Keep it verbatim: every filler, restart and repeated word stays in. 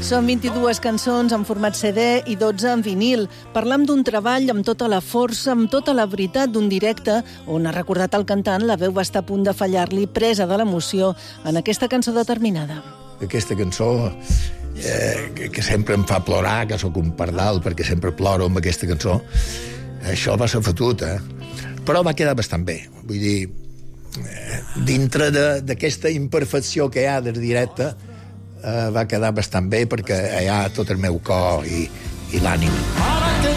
Són vint-i-dues cançons en format C D i dotze en vinil. Parlam d'un treball amb tota la força, amb tota la veritat d'un directe on ha recordat el cantant la veu va estar a punt de fallar-li presa de l'emoció en aquesta cançó determinada. Aquesta cançó eh, que, que sempre em fa plorar, que sóc un pardal perquè sempre ploro amb aquesta cançó, això va ser fotut, eh? Però va quedar bastant bé. Vull dir, eh, dintre d'aquesta imperfecció que hi ha del directe, eh, va quedar bastant bé perquè hi ha tot el meu cor i, i l'ànima.